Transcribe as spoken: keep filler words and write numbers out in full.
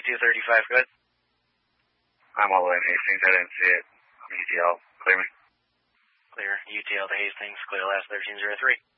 two thirty-five, go ahead. I'm all the way in Hastings. I didn't see it. U T L, clear me. Clear. U T L to Hastings, clear last thirteen oh three.